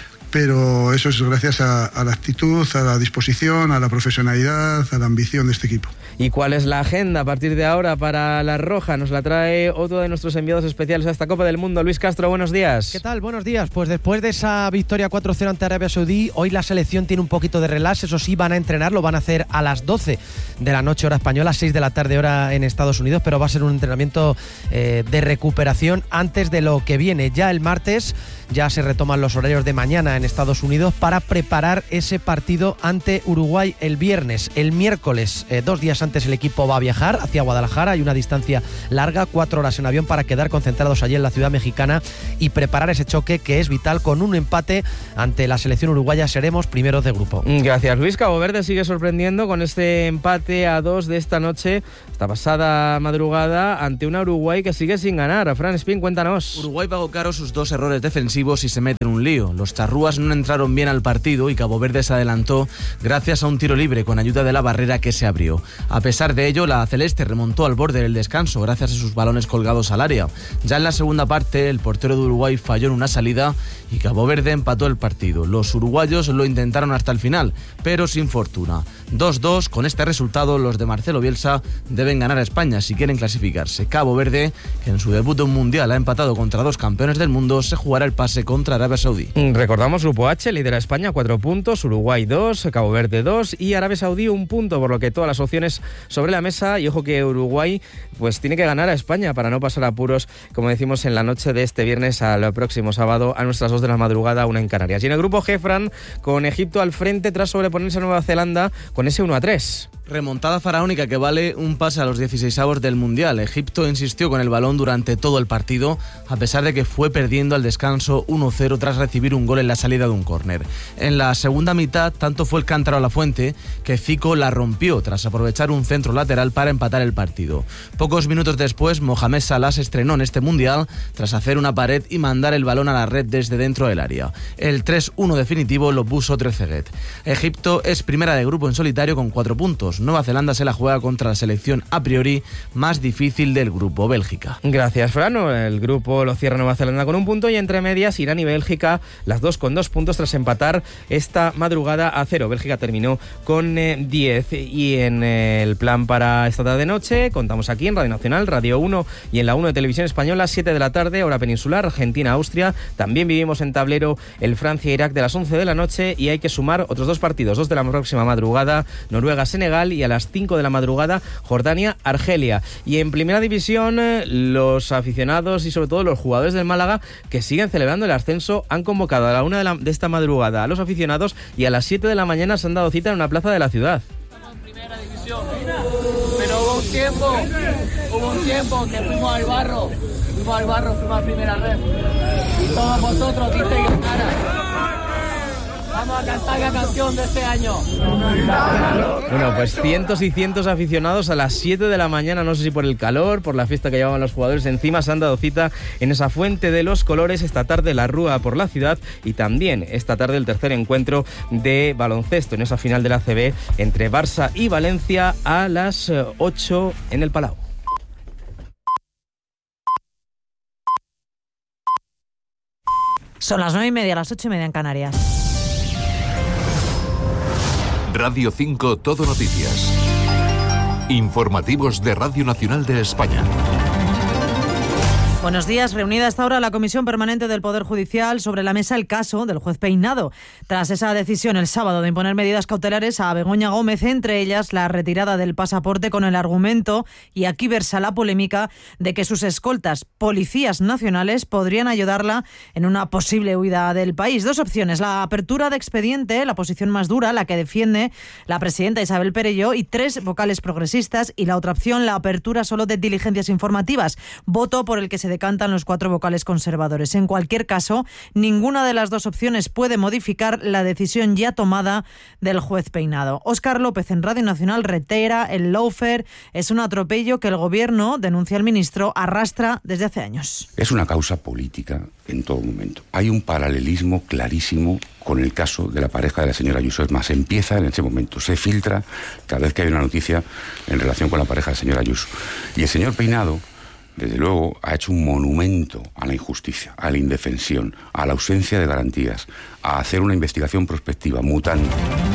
pero eso es gracias a, a la actitud, a la disposición, a la profesionalidad, a la ambición de este equipo. ¿Y cuál es la agenda a partir de ahora para la Roja? Nos la trae otro de nuestros enviados especiales a esta Copa del Mundo, Luis Castro, buenos días. ¿Qué tal? Buenos días. Pues después de esa victoria cuatro cero ante Arabia Saudí, hoy la selección tiene un poquito de relax, eso sí, van a entrenar, lo van a hacer a las doce de la noche hora española, seis de la tarde hora en Estados Unidos, pero va a ser un entrenamiento eh, de recuperación antes de lo que viene. Ya el martes ya se retoman los horarios de mañana en Estados Unidos para preparar ese partido ante Uruguay el viernes. El miércoles, eh, dos días antes, el equipo va a viajar hacia Guadalajara. Hay una distancia larga, cuatro horas en avión, para quedar concentrados allí en la ciudad mexicana y preparar ese choque que es vital. Con un empate ante la selección uruguaya seremos primeros de grupo. Gracias, Luis. Cabo Verde sigue sorprendiendo con este empate a dos de esta noche, esta pasada madrugada, ante una Uruguay que sigue sin ganar. Fran Espín, cuéntanos. Uruguay pagó caro sus dos errores defensivos y se mete en un lío. Los charrúas no entraron bien al partido y Cabo Verde se adelantó gracias a un tiro libre con ayuda de la barrera que se abrió. A pesar de ello, la celeste remontó al borde del descanso gracias a sus balones colgados al área. Ya en la segunda parte, el portero de Uruguay falló en una salida y Cabo Verde empató el partido. Los uruguayos lo intentaron hasta el final, pero sin fortuna. dos dos, con este resultado, los de Marcelo Bielsa deben ganar a España si quieren clasificarse. Cabo Verde, que en su debut de un mundial ha empatado contra dos campeones del mundo, se jugará el pase contra Arabia Saudí. Recordamos, Grupo H, lidera España cuatro puntos, Uruguay dos, Cabo Verde dos y Arabia Saudí un punto, por lo que todas las opciones sobre la mesa. Y ojo que Uruguay pues tiene que ganar a España para no pasar apuros, como decimos, en la noche de este viernes al próximo sábado a nuestras dos de la madrugada, una en Canarias. Y en el grupo G, Fran, con Egipto al frente tras sobreponerse a Nueva Zelanda con ese uno a tres. Remontada faraónica que vale un pase a los dieciseisavos del Mundial. Egipto insistió con el balón durante todo el partido, a pesar de que fue perdiendo al descanso uno cero tras recibir un gol en la salida de un córner. En la segunda mitad, tanto fue el cántaro a la fuente que Zico la rompió tras aprovechar un centro lateral para empatar el partido. Pocos minutos después, Mohamed Salah se estrenó en este Mundial tras hacer una pared y mandar el balón a la red desde dentro del área. El tres uno definitivo lo puso Trezeguet. Egipto es primera de grupo en solitario con cuatro puntos. octavos. Nueva Zelanda se la juega contra la selección a priori más difícil del grupo, Bélgica. Gracias, Frano. El grupo lo cierra Nueva Zelanda con un punto y entre medias Irán y Bélgica, las dos con dos puntos tras empatar esta madrugada a cero. Bélgica terminó con eh, diez. Y en eh, el plan para esta tarde-noche contamos aquí en Radio Nacional, Radio uno y en la uno de Televisión Española, siete de la tarde, hora peninsular, Argentina-Austria. También vivimos en tablero el Francia-Irak de las once de la noche y hay que sumar otros dos partidos, dos de la próxima madrugada, Noruega-Senegal, y a las cinco de la madrugada, Jordania-Argelia. Y en Primera División, los aficionados y sobre todo los jugadores del Málaga que siguen celebrando el ascenso han convocado a la una de, la, de esta madrugada a los aficionados y a las siete de la mañana se han dado cita en una plaza de la ciudad. Estamos en Primera División, pero hubo un tiempo, hubo un tiempo que fuimos al barro, fuimos al barro, fuimos a Primera Red y todos vosotros disteis ganas. Vamos a cantar la canción de este año. Bueno, pues cientos y cientos de aficionados a las siete de la mañana, no sé si por el calor, por la fiesta que llevaban los jugadores encima, se han dado cita en esa fuente de los colores. Esta tarde la rúa por la ciudad y también esta tarde el tercer encuentro de baloncesto en esa final de la A C B entre Barça y Valencia a las ocho en el Palau. Son las nueve y media, las ocho y media en Canarias. Radio cinco Todo Noticias. Informativos de Radio Nacional de España. Buenos días. Reunida hasta ahora la Comisión Permanente del Poder Judicial, sobre la mesa el caso del juez Peinado. Tras esa decisión el sábado de imponer medidas cautelares a Begoña Gómez, entre ellas la retirada del pasaporte con el argumento, y aquí versa la polémica, de que sus escoltas, policías nacionales, podrían ayudarla en una posible huida del país. Dos opciones: la apertura de expediente, la posición más dura, la que defiende la presidenta Isabel Perelló y tres vocales progresistas, y la otra opción, la apertura solo de diligencias informativas, voto por el que se decantan los cuatro vocales conservadores. En cualquier caso, ninguna de las dos opciones puede modificar la decisión ya tomada del juez Peinado. Óscar López en Radio Nacional reitera: el lawfare es un atropello que el gobierno, denuncia el ministro, arrastra desde hace años. Es una causa política en todo momento. Hay un paralelismo clarísimo con el caso de la pareja de la señora Ayuso. Es más, empieza en ese momento, se filtra cada vez que hay una noticia en relación con la pareja de la señora Ayuso. Y el señor Peinado, desde luego, ha hecho un monumento a la injusticia, a la indefensión, a la ausencia de garantías, a hacer una investigación prospectiva, mutante.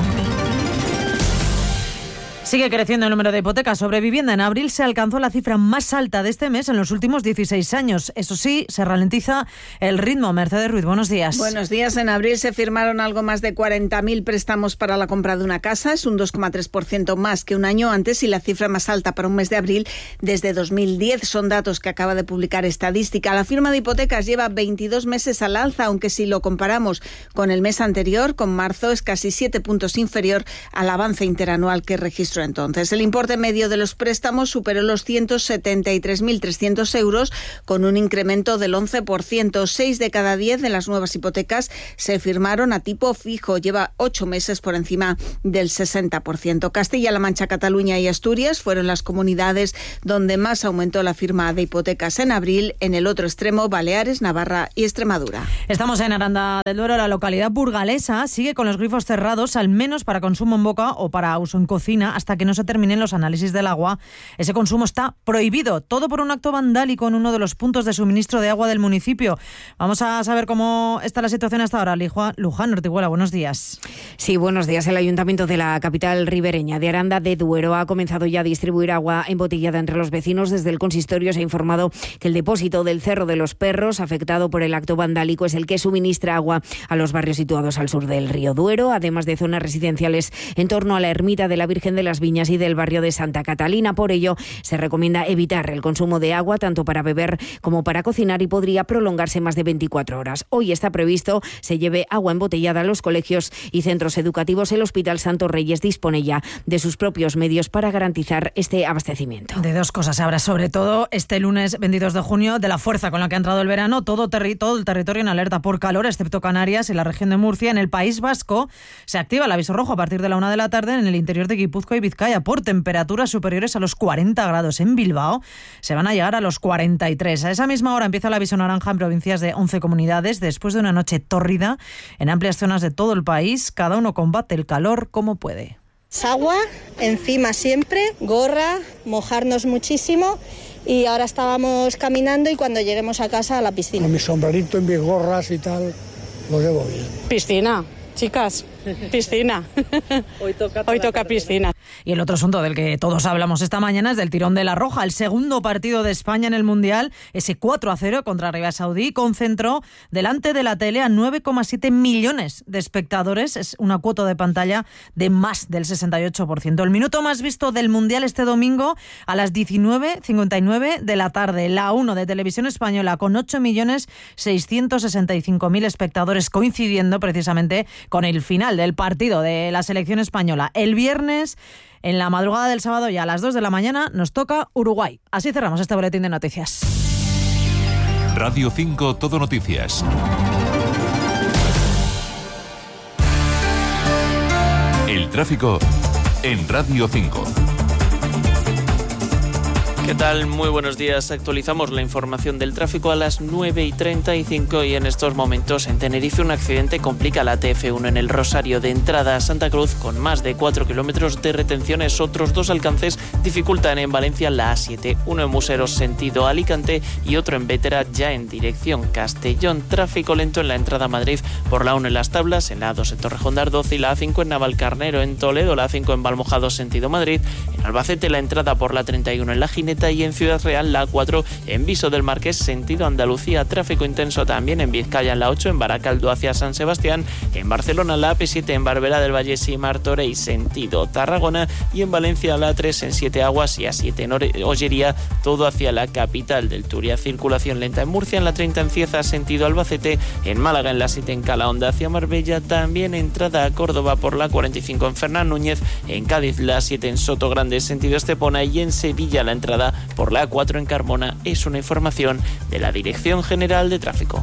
Sigue creciendo el número de hipotecas sobre vivienda. En abril se alcanzó la cifra más alta de este mes en los últimos dieciséis años. Eso sí, se ralentiza el ritmo. Mercedes Ruiz, buenos días. Buenos días. En abril se firmaron algo más de cuarenta mil préstamos para la compra de una casa. Es un dos coma tres por ciento más que un año antes y la cifra más alta para un mes de abril desde dos mil diez. Son datos que acaba de publicar Estadística. La firma de hipotecas lleva veintidós meses al alza, aunque si lo comparamos con el mes anterior, con marzo, es casi siete puntos inferior al avance interanual que registró entonces. El importe medio de los préstamos superó los ciento setenta y tres mil trescientos euros, con un incremento del once por ciento. Seis de cada diez de las nuevas hipotecas se firmaron a tipo fijo. Lleva ocho meses por encima del sesenta por ciento. Castilla-La Mancha, Cataluña y Asturias fueron las comunidades donde más aumentó la firma de hipotecas en abril. En el otro extremo, Baleares, Navarra y Extremadura. Estamos en Aranda del Duero. La localidad burgalesa sigue con los grifos cerrados, al menos para consumo en boca o para uso en cocina, hasta que no se terminen los análisis del agua. Ese consumo está prohibido, todo por un acto vandálico en uno de los puntos de suministro de agua del municipio. Vamos a saber cómo está la situación hasta ahora. Luján Ortiguela, buenos días. Sí, buenos días. El Ayuntamiento de la capital ribereña de Aranda de Duero ha comenzado ya a distribuir agua embotellada entre los vecinos. Desde el consistorio se ha informado que el depósito del Cerro de los Perros, afectado por el acto vandálico, es el que suministra agua a los barrios situados al sur del río Duero, además de zonas residenciales en torno a la ermita de la Virgen de las Viñas y del barrio de Santa Catalina. Por ello, se recomienda evitar el consumo de agua tanto para beber como para cocinar y podría prolongarse más de veinticuatro horas. Hoy está previsto se lleve agua embotellada a los colegios y centros educativos. El Hospital Santos Reyes dispone ya de sus propios medios para garantizar este abastecimiento. De dos cosas habrá, sobre todo este lunes veintidós de junio, de la fuerza con la que ha entrado el verano, todo, terri- todo el territorio en alerta por calor, excepto Canarias y la región de Murcia. En el País Vasco se activa el aviso rojo a partir de la una de la tarde en el interior de Guipúzcoa y Vizcaya por temperaturas superiores a los cuarenta grados. En Bilbao se van a llegar a los cuarenta y tres. A esa misma hora empieza el aviso naranja en provincias de once comunidades después de una noche tórrida en amplias zonas de todo el país. Cada uno combate el calor como puede. Agua encima siempre, gorra, mojarnos muchísimo. Y ahora estábamos caminando y cuando lleguemos a casa a la piscina. Con mi sombrerito y mis gorras y tal, lo llevo bien. Piscina, chicas, piscina. Hoy toca, Hoy toca piscina. Y el otro asunto del que todos hablamos esta mañana es del tirón de la Roja. El segundo partido de España en el Mundial, ese cuatro a cero contra Arabia Saudí, concentró delante de la tele a nueve coma siete millones de espectadores. Es una cuota de pantalla de más del sesenta y ocho por ciento. El minuto más visto del Mundial este domingo a las diecinueve cincuenta y nueve de la tarde. La uno de Televisión Española con ocho millones seiscientos sesenta y cinco mil espectadores, coincidiendo precisamente con el final del partido de la selección española. El viernes, en la madrugada del sábado, ya a las dos de la mañana, nos toca Uruguay. Así cerramos este boletín de noticias. Radio cinco Todo Noticias. El tráfico en Radio cinco. ¿Qué tal? Muy buenos días. Actualizamos la información del tráfico a las nueve y treinta y cinco y en estos momentos en Tenerife un accidente complica la T F uno en el Rosario de entrada a Santa Cruz con más de cuatro kilómetros de retenciones. Otros dos alcances dificultan en Valencia la A siete, uno en Museros sentido Alicante y otro en Vétera ya en dirección Castellón. Tráfico lento en la entrada a Madrid por la uno en Las Tablas, en la A dos en Torrejón de Ardoz y la A cinco en Navalcarnero en Toledo, la A cinco en Valmojado sentido Madrid, en Albacete la entrada por la treinta y uno en La Gineta y en Ciudad Real la A cuatro en Viso del Marqués sentido Andalucía. Tráfico intenso también en Vizcaya en la ocho en Baracaldo hacia San Sebastián, en Barcelona la A P siete en Barberá del Vallés y Martorell sentido Tarragona y en Valencia la A tres en Siete Aguas y A siete en Ollería, todo hacia la capital del Turia. Circulación lenta en Murcia en la treinta en Cieza sentido Albacete, en Málaga en la siete en Calahonda hacia Marbella, también entrada a Córdoba por la cuarenta y cinco en Fernán Núñez, en Cádiz la siete en Soto Grande sentido Estepona y en Sevilla la entrada por la A cuatro en Carmona. Es una información de la Dirección General de Tráfico.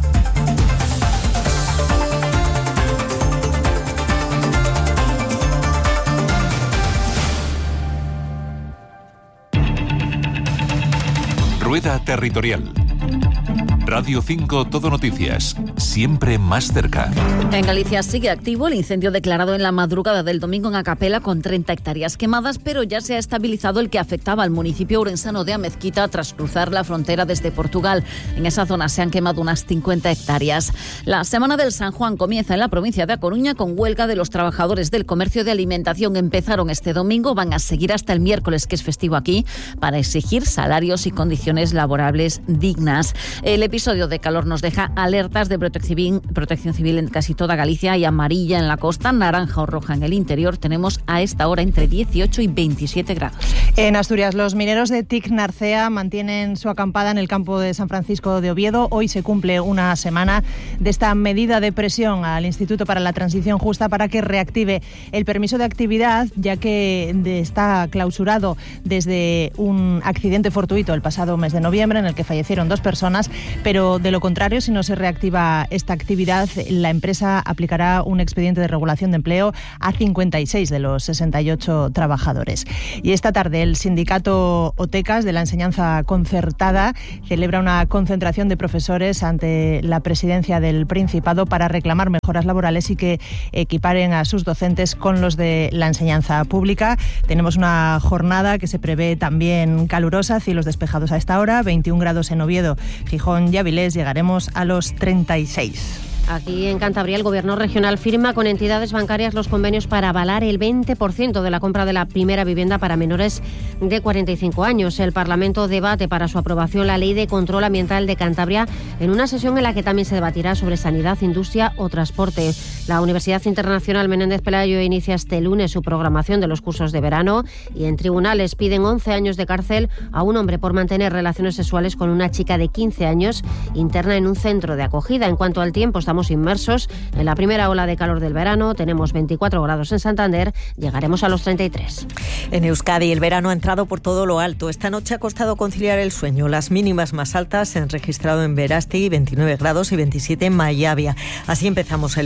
Rueda Territorial. Radio cinco Todo Noticias, siempre más cerca. En Galicia sigue activo el incendio declarado en la madrugada del domingo en Acapela con treinta hectáreas quemadas, pero ya se ha estabilizado el que afectaba al municipio ourensano de Amezquita tras cruzar la frontera desde Portugal. En esa zona se han quemado unas cincuenta hectáreas. La Semana del San Juan comienza en la provincia de A Coruña con huelga de los trabajadores del comercio de alimentación. Empezaron este domingo, van a seguir hasta el miércoles, que es festivo aquí, para exigir salarios y condiciones laborables dignas. El episodio de calor nos deja alertas de protección, protección civil en casi toda Galicia y amarilla en la costa, naranja o roja en el interior. Tenemos a esta hora entre dieciocho y veintisiete grados. En Asturias, los mineros de T I C Narcea mantienen su acampada en el campo de San Francisco de Oviedo. Hoy se cumple una semana de esta medida de presión al Instituto para la Transición Justa para que reactive el permiso de actividad, ya que está clausurado desde un accidente fortuito el pasado mes de noviembre en el que fallecieron dos personas. Pero de lo contrario, si no se reactiva esta actividad, la empresa aplicará un expediente de regulación de empleo a cincuenta y seis de los sesenta y ocho trabajadores. Y esta tarde el sindicato OTECAS de la enseñanza concertada celebra una concentración de profesores ante la presidencia del Principado para reclamar mejoras laborales y que equiparen a sus docentes con los de la enseñanza pública. Tenemos una jornada que se prevé también calurosa, cielos despejados a esta hora, veintiún grados en Oviedo, Gijón y Avilés, llegaremos a los treinta y seis. Aquí en Cantabria el Gobierno regional firma con entidades bancarias los convenios para avalar el veinte por ciento de la compra de la primera vivienda para menores de cuarenta y cinco años. El Parlamento debate para su aprobación la Ley de Control Ambiental de Cantabria en una sesión en la que también se debatirá sobre sanidad, industria o transporte. La Universidad Internacional Menéndez Pelayo inicia este lunes su programación de los cursos de verano y en tribunales piden once años de cárcel a un hombre por mantener relaciones sexuales con una chica de quince años interna en un centro de acogida. En cuanto al tiempo, estamos inmersos en la primera ola de calor del verano. Tenemos veinticuatro grados en Santander, llegaremos a los treinta y tres. En Euskadi el verano ha entrado por todo lo alto. Esta noche ha costado conciliar el sueño. Las mínimas más altas se han registrado en Verástegui, veintinueve grados, y veintisiete en Mayavia. Así empezamos el lunes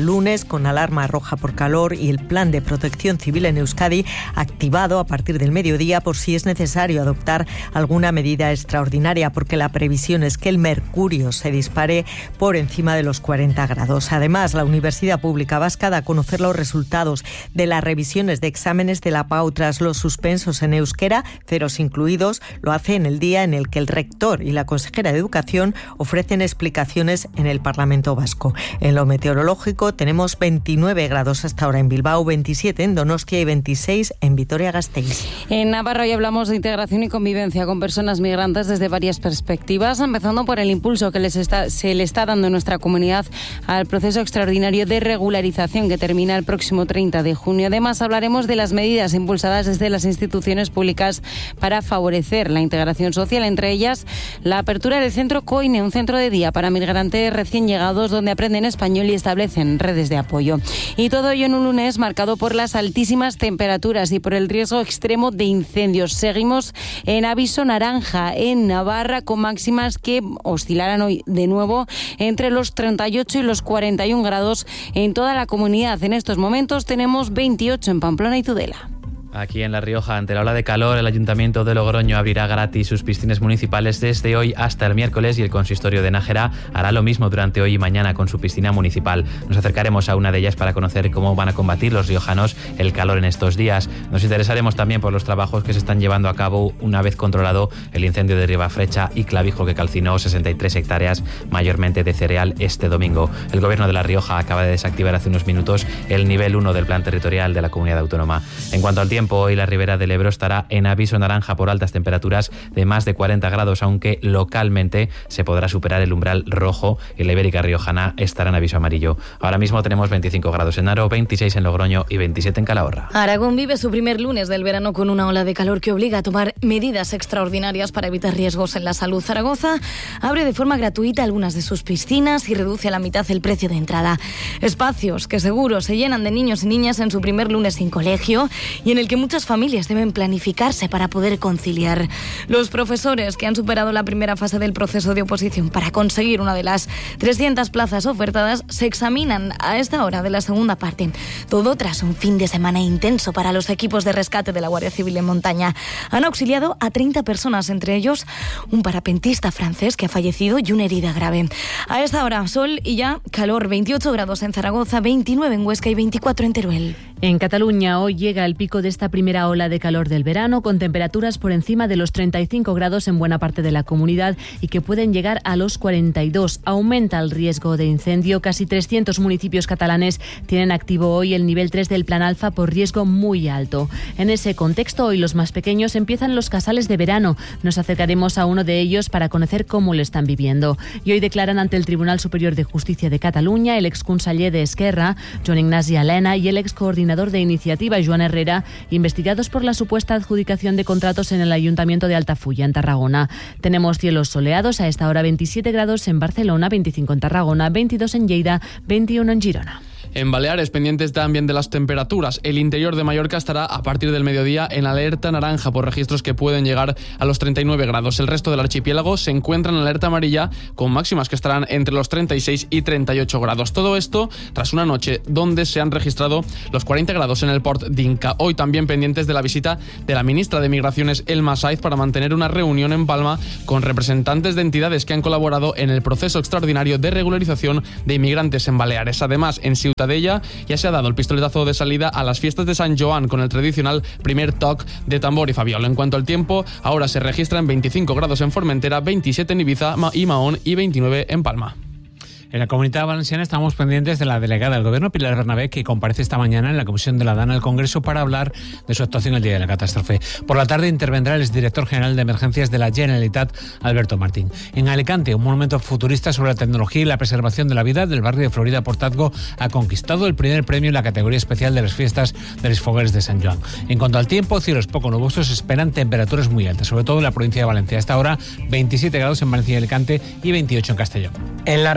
con alarma roja por calor y el plan de protección civil en Euskadi activado a partir del mediodía por si es necesario adoptar alguna medida extraordinaria, porque la previsión es que el mercurio se dispare por encima de los cuarenta grados. Además, la Universidad Pública Vasca da a conocer los resultados de las revisiones de exámenes de la P A U tras los suspensos en euskera, ceros incluidos. Lo hace en el día en el que el rector y la consejera de Educación ofrecen explicaciones en el Parlamento Vasco. En lo meteorológico tenemos veintinueve grados hasta ahora en Bilbao, veintisiete en Donostia y veintiséis en Vitoria-Gasteiz. En Navarra hoy hablamos de integración y convivencia con personas migrantes desde varias perspectivas, empezando por el impulso que les está, se le está dando en nuestra comunidad al proceso extraordinario de regularización que termina el próximo treinta de junio. Además, hablaremos de las medidas impulsadas desde las instituciones públicas para favorecer la integración social, entre ellas la apertura del centro Coine, un centro de día para migrantes recién llegados donde aprenden español y establecen redes de apoyo. Y todo ello en un lunes marcado por las altísimas temperaturas y por el riesgo extremo de incendios. Seguimos en aviso naranja en Navarra, con máximas que oscilarán hoy de nuevo entre los treinta y ocho y los cuarenta y un grados en toda la comunidad. En estos momentos tenemos veintiocho en Pamplona y Tudela. Aquí en La Rioja, ante la ola de calor, el Ayuntamiento de Logroño abrirá gratis sus piscinas municipales desde hoy hasta el miércoles y el Consistorio de Nájera hará lo mismo durante hoy y mañana con su piscina municipal. Nos acercaremos a una de ellas para conocer cómo van a combatir los riojanos el calor en estos días. Nos interesaremos también por los trabajos que se están llevando a cabo una vez controlado el incendio de Ribafrecha y Clavijo que calcinó sesenta y tres hectáreas, mayormente de cereal, este domingo. El Gobierno de La Rioja acaba de desactivar hace unos minutos el nivel uno del plan territorial de la comunidad autónoma. En cuanto al tiempo, hoy la Ribera del Ebro estará en aviso naranja por altas temperaturas de más de cuarenta grados, aunque localmente se podrá superar el umbral rojo y la Ibérica riojana estará en aviso amarillo. Ahora mismo tenemos veinticinco grados en Haro, veintiséis en Logroño y veintisiete en Calahorra. Aragón vive su primer lunes del verano con una ola de calor que obliga a tomar medidas extraordinarias para evitar riesgos en la salud. Zaragoza abre de forma gratuita algunas de sus piscinas y reduce a la mitad el precio de entrada. Espacios que seguro se llenan de niños y niñas en su primer lunes sin colegio y en el que muchas familias deben planificarse para poder conciliar. Los profesores que han superado la primera fase del proceso de oposición para conseguir una de las trescientas plazas ofertadas se examinan a esta hora de la segunda parte. Todo tras un fin de semana intenso para los equipos de rescate de la Guardia Civil en montaña. Han auxiliado a treinta personas, entre ellos un parapentista francés que ha fallecido y una herida grave. A esta hora, sol y ya calor, veintiocho grados en Zaragoza, veintinueve en Huesca y veinticuatro en Teruel. En Cataluña hoy llega el pico de esta primera ola de calor del verano, con temperaturas por encima de los treinta y cinco grados en buena parte de la comunidad y que pueden llegar a los cuarenta y dos. Aumenta el riesgo de incendio. Casi trescientos municipios catalanes tienen activo hoy el nivel tres del Plan Alfa por riesgo muy alto. En ese contexto, hoy los más pequeños empiezan los casales de verano. Nos acercaremos a uno de ellos para conocer cómo lo están viviendo. Y hoy declaran ante el Tribunal Superior de Justicia de Cataluña el exconseller de Esquerra, Joan Ignasi Alena, y el excoordinador de Iniciativa, Joan Herrera, investigados por la supuesta adjudicación de contratos en el Ayuntamiento de Altafulla, en Tarragona. Tenemos cielos soleados, a esta hora veintisiete grados en Barcelona, veinticinco en Tarragona, veintidós en Lleida, veintiuno en Girona. En Baleares, pendientes también de las temperaturas. El interior de Mallorca estará a partir del mediodía en alerta naranja por registros que pueden llegar a los treinta y nueve grados. El resto del archipiélago se encuentra en alerta amarilla con máximas que estarán entre los treinta y seis y treinta y ocho grados. Todo esto tras una noche donde se han registrado los cuarenta grados en el Port d'Inca. Hoy también pendientes de la visita de la ministra de Migraciones, Elma Saiz, para mantener una reunión en Palma con representantes de entidades que han colaborado en el proceso extraordinario de regularización de inmigrantes en Baleares. Además, en Ciutadella ya se ha dado el pistoletazo de salida a las fiestas de San Joan con el tradicional primer toc de tambor y fabiola. En cuanto al tiempo, ahora se registran veinticinco grados en Formentera, veintisiete en Ibiza y Mahón y veintinueve en Palma. En la Comunidad Valenciana estamos pendientes de la delegada del Gobierno, Pilar Bernabé, que comparece esta mañana en la Comisión de la Dana del Congreso para hablar de su actuación el día de la catástrofe. Por la tarde intervendrá el exdirector general de Emergencias de la Generalitat, Alberto Martín. En Alicante, un monumento futurista sobre la tecnología y la preservación de la vida del barrio de Florida Portazgo ha conquistado el primer premio en la categoría especial de las fiestas de los Fogueres de San Joan. En cuanto al tiempo, cielos poco nubosos, esperan temperaturas muy altas, sobre todo en la provincia de Valencia. A esta hora, veintisiete grados en Valencia y Alicante y veintiocho en Castellón. En la región de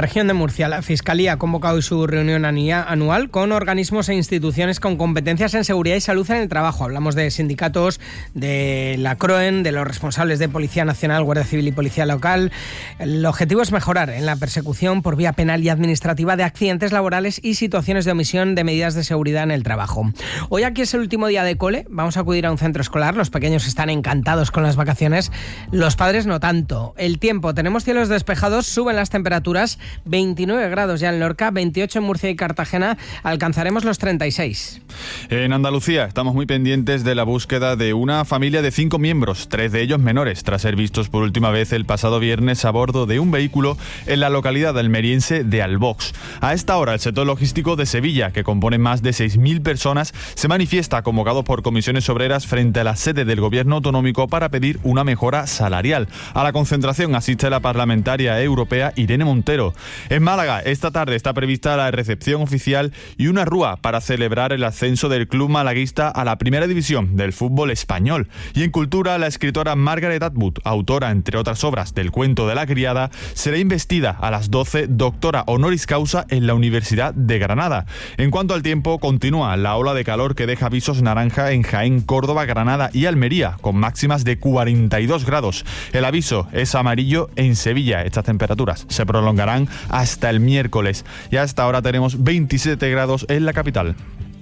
Murcia. La Fiscalía ha convocado hoy su reunión anual con organismos e instituciones con competencias en seguridad y salud en el trabajo. Hablamos de sindicatos, de la CROEN, de los responsables de Policía Nacional, Guardia Civil y Policía Local. El objetivo es mejorar en la persecución por vía penal y administrativa de accidentes laborales y situaciones de omisión de medidas de seguridad en el trabajo. Hoy aquí es el último día de cole. Vamos a acudir a un centro escolar. Los pequeños están encantados con las vacaciones. Los padres no tanto. El tiempo. Tenemos cielos despejados. Suben las temperaturas. veintinueve grados ya en Lorca, veintiocho en Murcia y Cartagena. Alcanzaremos los treinta y seis. En Andalucía estamos muy pendientes de la búsqueda de una familia de cinco miembros, tres de ellos menores, tras ser vistos por última vez el pasado viernes a bordo de un vehículo en la localidad almeriense de Albox. A esta hora, el sector logístico de Sevilla, que compone más de seis mil personas, se manifiesta convocado por comisiones obreras frente a la sede del gobierno autonómico para pedir una mejora salarial. A la concentración asiste la parlamentaria europea Irene Montero. En Málaga, esta tarde está prevista la recepción oficial y una rúa para celebrar el ascenso del club malaguista a la primera división del fútbol español. Y en cultura, la escritora Margaret Atwood, autora entre otras obras del cuento de la criada, será investida a las doce doctora honoris causa en la Universidad de Granada. En cuanto al tiempo, continúa la ola de calor que deja avisos naranja en Jaén, Córdoba, Granada y Almería, con máximas de cuarenta y dos grados. El aviso es amarillo en Sevilla. Estas temperaturas se prolongarán hasta el miércoles. Y hasta ahora tenemos veintisiete grados en la capital.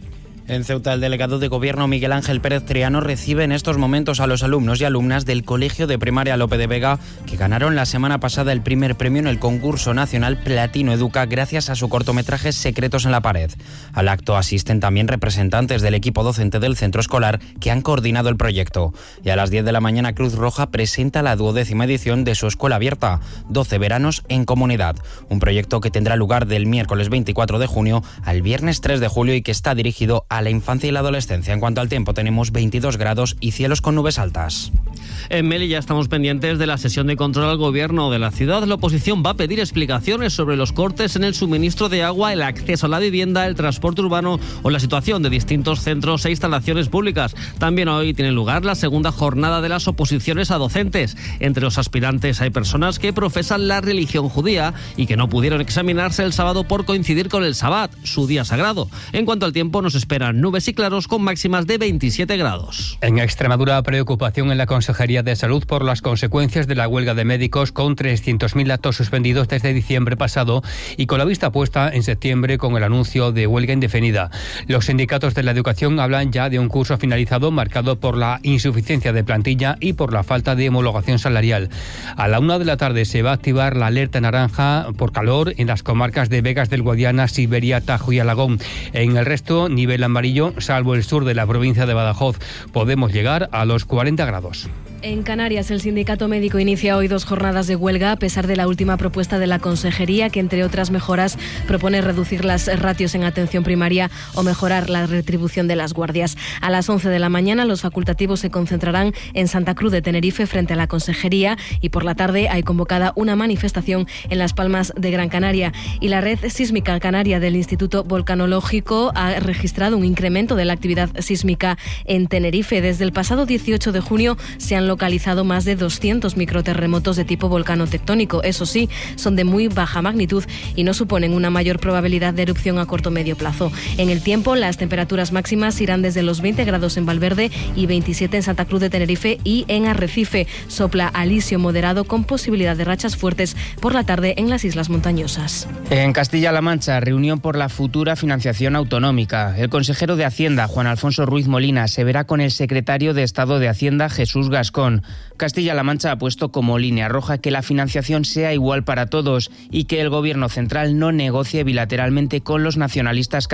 En Ceuta, el delegado de Gobierno Miguel Ángel Pérez Triano recibe en estos momentos a los alumnos y alumnas del Colegio de Primaria Lope de Vega, que ganaron la semana pasada el primer premio en el concurso nacional Platino Educa gracias a su cortometraje Secretos en la Pared. Al acto asisten también representantes del equipo docente del centro escolar que han coordinado el proyecto. Y a las diez de la mañana, Cruz Roja presenta la duodécima edición de su Escuela Abierta, doce veranos en comunidad. Un proyecto que tendrá lugar del miércoles veinticuatro de junio al viernes tres de julio y que está dirigido a la infancia y la adolescencia. En cuanto al tiempo, tenemos veintidós grados y cielos con nubes altas. En Melilla estamos pendientes de la sesión de control al gobierno de la ciudad. La oposición va a pedir explicaciones sobre los cortes en el suministro de agua, el acceso a la vivienda, el transporte urbano o la situación de distintos centros e instalaciones públicas. También hoy tiene lugar la segunda jornada de las oposiciones a docentes. Entre los aspirantes hay personas que profesan la religión judía y que no pudieron examinarse el sábado por coincidir con el Sabbat, su día sagrado. En cuanto al tiempo, nos esperan nubes y claros con máximas de veintisiete grados. En Extremadura, preocupación en la Consejería de Salud por las consecuencias de la huelga de médicos, con trescientos mil actos suspendidos desde diciembre pasado y con la vista puesta en septiembre con el anuncio de huelga indefinida. Los sindicatos de la educación hablan ya de un curso finalizado marcado por la insuficiencia de plantilla y por la falta de homologación salarial. A la una de la tarde se va a activar la alerta naranja por calor en las comarcas de Vegas del Guadiana, Siberia, Tajo y Alagón. En el resto, nivel amarillo, salvo el sur de la provincia de Badajoz. Podemos llegar a los cuarenta grados. En Canarias, el sindicato médico inicia hoy dos jornadas de huelga a pesar de la última propuesta de la Consejería, que entre otras mejoras propone reducir las ratios en atención primaria o mejorar la retribución de las guardias. A las once de la mañana los facultativos se concentrarán en Santa Cruz de Tenerife frente a la Consejería y por la tarde hay convocada una manifestación en Las Palmas de Gran Canaria. Y la red sísmica canaria del Instituto Volcanológico ha registrado un incremento de la actividad sísmica en Tenerife. Desde el pasado dieciocho de junio se han localizado más de doscientos microterremotos de tipo volcano-tectónico. Eso sí, son de muy baja magnitud y no suponen una mayor probabilidad de erupción a corto o medio plazo. En el tiempo, las temperaturas máximas irán desde los veinte grados en Valverde y veintisiete en Santa Cruz de Tenerife y en Arrecife. Sopla alisio moderado con posibilidad de rachas fuertes por la tarde en las islas montañosas. En Castilla-La Mancha, reunión por la futura financiación autonómica. El consejero de Hacienda, Juan Alfonso Ruiz Molina, se verá con el secretario de Estado de Hacienda, Jesús Gascón. Castilla-La Mancha ha puesto como línea roja que la financiación sea igual para todos y que el Gobierno central no negocie bilateralmente con los nacionalistas